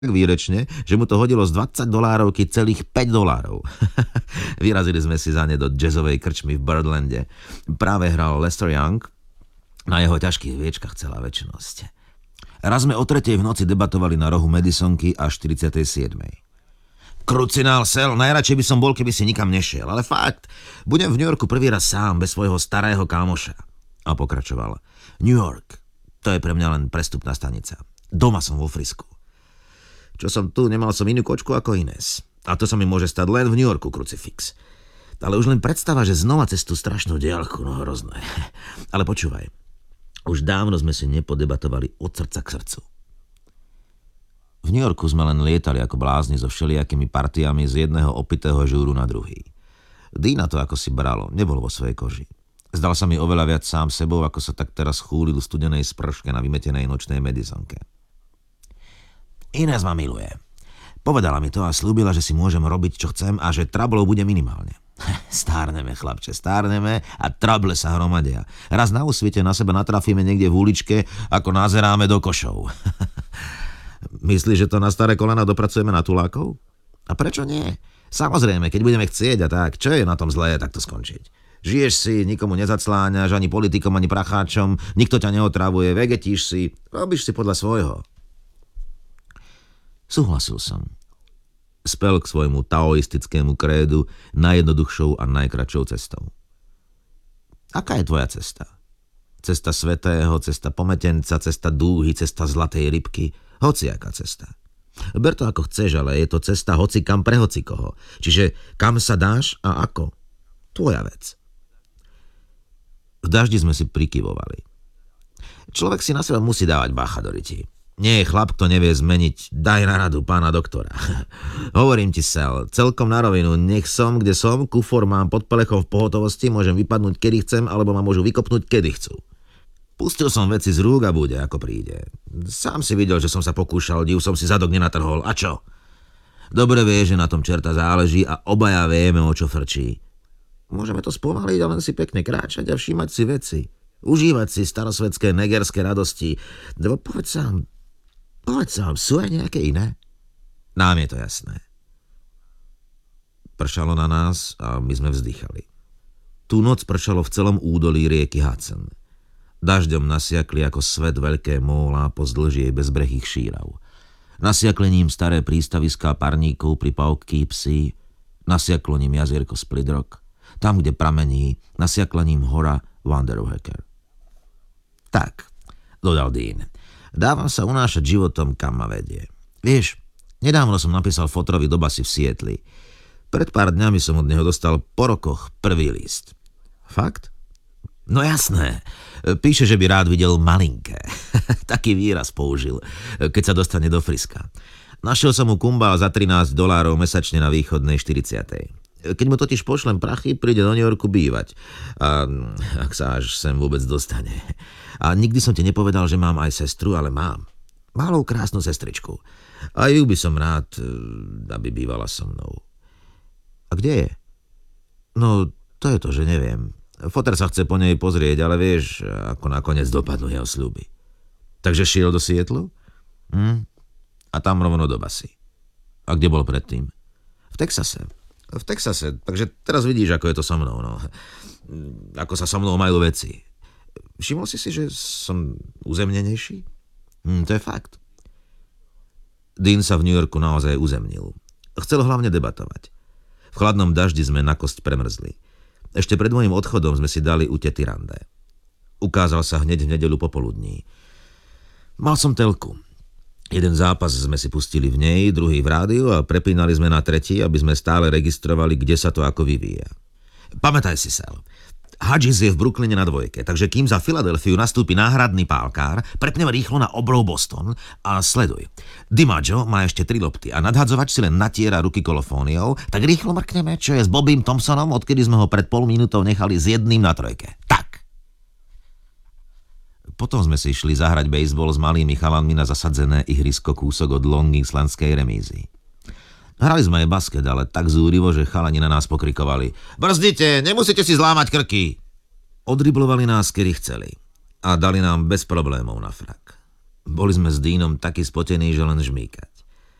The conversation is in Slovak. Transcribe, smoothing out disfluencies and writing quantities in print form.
výrečne, že mu to hodilo z $20 celých $5. Vyrazili sme si za ne do jazzovej krčmy v Birdlande. Práve hral Lester Young, na jeho ťažkých viečkach celá večnosť. Raz sme o 3:00 v noci debatovali na rohu Madisonky a 47. Krucinál sel, najradšej by som bol, keby si nikam nešiel, ale fakt, budem v New Yorku prvý raz sám, bez svojho starého kámoša. A pokračoval. New York, to je pre mňa len prestupná stanica. Doma som vo Frisku. Čo som tu, nemal som inú kočku ako Inés. A to sa mi môže stať len v New Yorku, krucifix. Ale už len predstava, že znova cez tú strašnú diaľku, no hrozné. Ale počúvaj, už dávno sme si nepodebatovali od srdca k srdcu. V New Yorku sme len lietali ako blázni so všelijakými partiami z jedného opitého žúru na druhý. Dina to ako si bralo, nebol vo svojej koži. Zdal sa mi oveľa viac sám sebou, ako sa tak teraz chúlil v studenej sprške na vymetenej nočnej Madisonke. Inés ma miluje. Povedala mi to a slúbila, že si môžem robiť, čo chcem a že trablov bude minimálne. Stárneme, chlapče, stárneme a trable sa hromadia. Raz na úsvite na seba natrafíme niekde v uličke, ako nazeráme do košov. Myslíš, že to na staré kolena dopracujeme na tulákov? A prečo nie? Samozrejme, keď budeme chcieť a tak, čo je na tom zlé, tak to skončiť. Žiješ si, nikomu nezacláňaš, ani politikom, ani pracháčom, nikto ťa neotravuje, vegetíš si, robíš si podľa svojho. Súhlasil som. Spel k svojmu taoistickému krédu najjednoduchšou a najkračšou cestou. Aká je tvoja cesta? Cesta svätého, cesta pometenca, cesta dúhy, cesta zlatej rybky, hociaká cesta. Ber to ako chceš, ale je to cesta hocikam pre hocikoho. Čiže kam sa dáš a ako? Tvoja vec. V daždi sme si prikyvovali. Človek si na seba musí dávať bacha do ryti. Nie je chlap, kto nevie zmeniť, daj na radu pána doktora. Hovorím ti, Sel, celkom na rovinu, nech som, kde som, kufor mám pod pelechom v pohotovosti, môžem vypadnúť, kedy chcem, alebo ma môžu vykopnúť, kedy chcú. Pustil som veci z rúk a bude, ako príde. Sám si videl, že som sa pokúšal, div som si zadok nenatrhol. A čo? Dobre vie, že na tom čerta záleží a obaja vieme, o čo frčí. Môžeme to spomaliť a len si pekne kráčať a všímať si veci. Užívať si starosvedské negerské radosti. Lebo povedz sám, sú aj nejaké iné? Nám je to jasné. Pršalo na nás a my sme vzdychali. Tú noc pršalo v celom údolí rieky Hudson. Dažďom nasiakli ako svet veľké móla pozdĺž jej bezbrehých šírav. Nasiakli ním staré prístaviská parníkov pri Pawkey Psi, nasiaklo ním jazierko Split Rock, tam, kde pramení, nasiakla ním hora Wanderhacker. Tak, dodal Dean, dávam sa unášať životom, kam ma vedie. Vieš, nedávno som napísal fotrovi do basy v Sietli. Pred pár dňami som od neho dostal po rokoch prvý list. Fakt? No jasné. Píše, že by rád videl malinké. Taký výraz použil, keď sa dostane do Friska. Našiel som mu kumbál za $13 mesačne na východnej 40. Keď mu totiž pošlem prachy, príde do New Yorku bývať. A ak sa až sem vôbec dostane. A nikdy som ti nepovedal, že mám aj sestru, ale mám. Malú krásnu sestričku. A ju by som rád, aby bývala so mnou. A kde je? No, to je to, že neviem. Foter sa chce po nej pozrieť, ale vieš, ako nakoniec dopadnú jeho sľuby. Takže šiel do Sietlu? A tam rovno do basy. A kde bol predtým? V Texase. V Texase, takže teraz vidíš, ako je to so mnou, no. Ako sa so mnou majú veci. Všimol si, že som uzemnenejší? To je fakt. Dean sa v New Yorku naozaj uzemnil. Chcel hlavne debatovať. V chladnom daždi sme na kosť premrzli. Ešte pred môjim odchodom sme si dali u tety rande. Ukázal sa hneď v nedeľu popoludní. Mal som telku. Jeden zápas sme si pustili v nej, druhý v rádiu a prepínali sme na tretí, aby sme stále registrovali, kde sa to ako vyvíja. Pamätaj si, Sal. Hudges je v Brooklyne na 2, takže kým za Filadelfiu nastúpi náhradný pálkár, prepneme rýchlo na obrov Boston a sleduj. DiMaggio má ešte 3 lopty a nadhadzovač si len natiera ruky kolofóniou, tak rýchlo mrkneme, čo je s Bobbym Thompsonom, odkedy sme ho pred pol minútou nechali s 1 na 3. Tak. Potom sme si išli zahrať bejsbol s malými chalanmi na zasadzené ihrisko kúsok od Long Islandskej remízy. Hrali sme aj basket, ale tak zúrivo, že chalani na nás pokrikovali. Brzdite, nemusíte si zlámať krky. Odriblovali nás, kedy chceli. A dali nám bez problémov na frak. Boli sme s Deanom takí spotení, že len žmýkať.